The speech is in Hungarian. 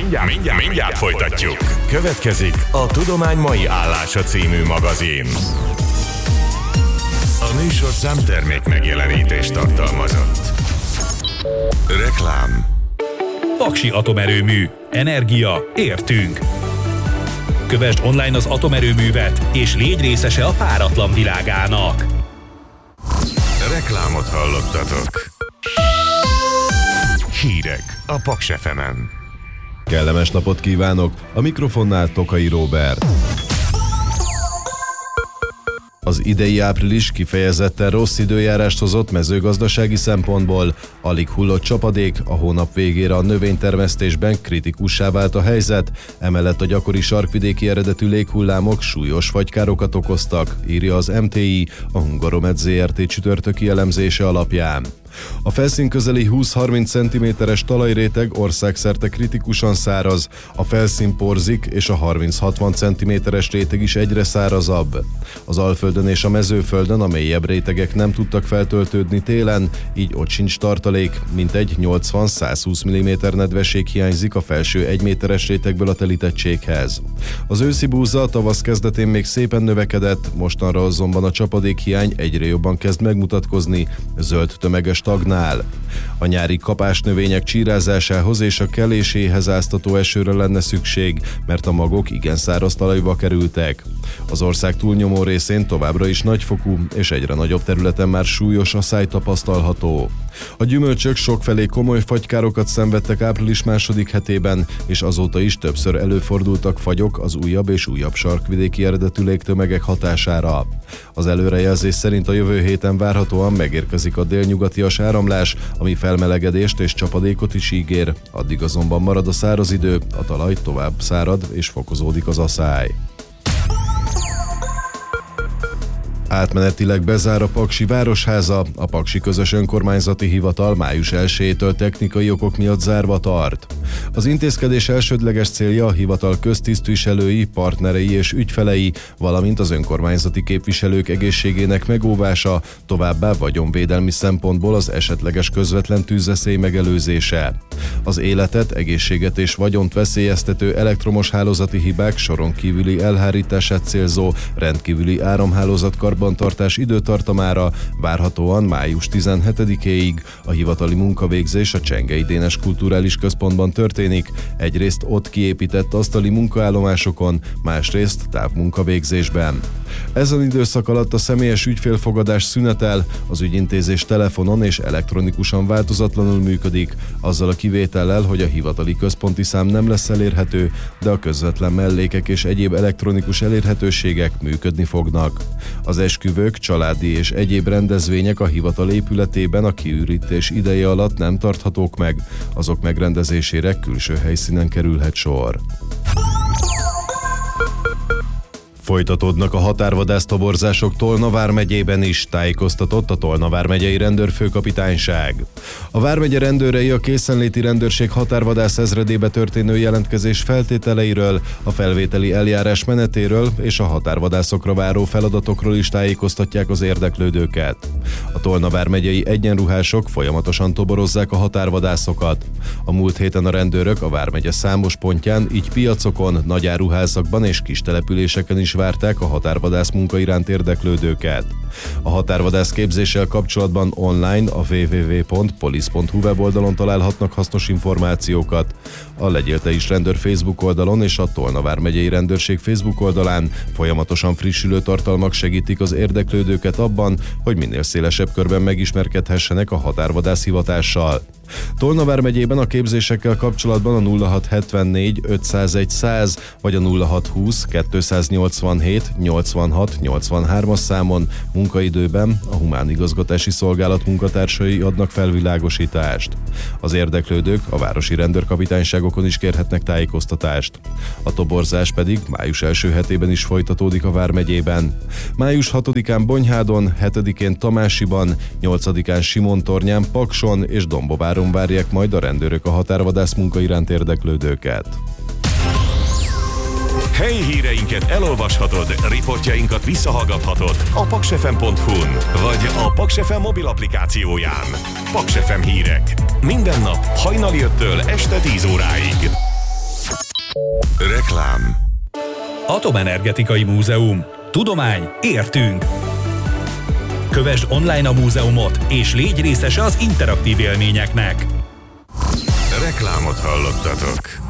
Mindjárt folytatjuk. Következik a Tudomány mai állása című magazin. A műsor számtermék megjelenítést tartalmazott. Reklám. Paksi Atomerőmű. Energia. Értünk. Kövesd online az atomerőművet, és légy részese a páratlan világának. Reklámot hallottatok. Hírek a Paks FM-en. Kellemes napot kívánok! A mikrofonnál Tokai Róbert. Az idei április kifejezetten rossz időjárást hozott mezőgazdasági szempontból. Alig hullott csapadék, a hónap végére a növénytermesztésben kritikussá vált a helyzet, emellett a gyakori sarkvidéki eredetű léghullámok súlyos fagykárokat okoztak, írja az MTI, a Hungaromed Zrt. Csütörtöki elemzése alapján. A felszín közeli 20-30 cm-es talajréteg országszerte kritikusan száraz, a felszín porzik és a 30-60 cm-es réteg is egyre szárazabb. Az Alföldön és a Mezőföldön a mélyebb rétegek nem tudtak feltöltődni télen, így ott sincs tartalék, mintegy 80-120 mm nedvesség hiányzik a felső 1 méteres rétegből a telítettséghez. Az őszi búza a tavasz kezdetén még szépen növekedett, mostanra azonban a csapadékhiány egyre jobban kezd megmutatkozni, zöld tömeges stagnál. A nyári kapásnövények csírázásához és a keléséhez áztató esőre lenne szükség, mert a magok igen száraz talajba kerültek. Az ország túlnyomó részén továbbra is nagyfokú és egyre nagyobb területen már súlyos asszály tapasztalható. A gyümölcsök sokfelé komoly fagykárokat szenvedtek április második hetében, és azóta is többször előfordultak fagyok az újabb és újabb sarkvidéki eredetű légtömegek hatására. Az előrejelzés szerint a jövő héten várhatóan megérkezik a délnyugatias áramlás, ami felmelegedést és csapadékot is ígér, addig azonban marad a száraz idő, a talaj tovább szárad és fokozódik az asszály. Átmenetileg bezár a Paksi Városháza, a Paksi Közös Önkormányzati Hivatal május 1-től technikai okok miatt zárva tart. Az intézkedés elsődleges célja a hivatal köztisztviselői, partnerei és ügyfelei, valamint az önkormányzati képviselők egészségének megóvása, továbbá vagyonvédelmi szempontból az esetleges közvetlen tűzveszély megelőzése. Az életet, egészséget és vagyont veszélyeztető elektromos hálózati hibák soron kívüli elhárítását célzó rendkívüli áramhálózat karbantartás időtartamára várhatóan május 17-éig a hivatali munkavégzés a Csengei Dénes Kulturális Központban történik, egyrészt ott kiépített asztali munkaállomásokon, másrészt távmunkavégzésben. Ezen időszak alatt a személyes ügyfélfogadás szünetel, az ügyintézés telefonon és elektronikusan változatlanul működik, azzal a kivétellel, hogy a hivatali központi szám nem lesz elérhető, de a közvetlen mellékek és egyéb elektronikus elérhetőségek működni fognak. Az esküvők, családi és egyéb rendezvények a hivatal épületében a kiürítés ideje alatt nem tarthatók meg, azok megrendezésére külső helyszínen kerülhet sor. Folytatódnak a határvadásztoborzások Tolna vármegyében is, tájékoztatott a Tolna vármegyei rendőrfőkapitányság. A vármegye rendőrei a készenléti rendőrség határvadász ezredébe történő jelentkezés feltételeiről, a felvételi eljárás menetéről és a határvadászokra váró feladatokról is tájékoztatják az érdeklődőket. A Tolna vármegyei egyenruhások folyamatosan toborozzák a határvadászokat. A múlt héten a rendőrök a vármegye számos pontján, így piacokon, nagyáruházakban és kis településeken is várták a határvadász munka iránt érdeklődőket. A határvadász képzéssel kapcsolatban online a www.police.hu weboldalon találhatnak hasznos információkat. A Legyél Te is rendőr Facebook oldalon és a Tolna vármegyei rendőrség Facebook oldalán folyamatosan frissülő tartalmak segítik az érdeklődőket abban, hogy minél szélesebb körben megismerkedhessenek a határvadász hivatással. Tolna vármegyében a képzésekkel kapcsolatban a 0674 501 100 vagy a 0620 287 86 83-as számon munkaidőben a Humán Igazgatási Szolgálat munkatársai adnak felvilágosítást. Az érdeklődők a városi rendőrkapitányságokon is kérhetnek tájékoztatást. A toborzás pedig május első hetében is folytatódik a vármegyében. Május 6-án Bonyhádon, 7-én Tamásiban, 8-án Simontornyán, Pakson és Dombováron várják majd a rendőrök a határvadász munka iránt érdeklődőket. Helyi híreinket elolvashatod, riportjainkat visszahallgathatod a paksfm.hu-n vagy a Paks FM mobil applikációján. Paks FM hírek. Minden nap hajnali 5-től este 10 óráig. Reklám. Atomenergetikai Múzeum. Tudomány, értünk! Kövesd online a múzeumot, és légy részese az interaktív élményeknek. Reklámot hallottatok.